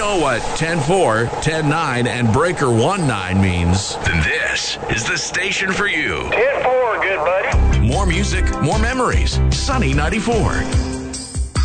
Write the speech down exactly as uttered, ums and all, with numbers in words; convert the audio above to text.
know what ten four, ten nine, and breaker one nine means, then this is the station for you. ten four, good buddy. More music, more memories. Sunny ninety-four.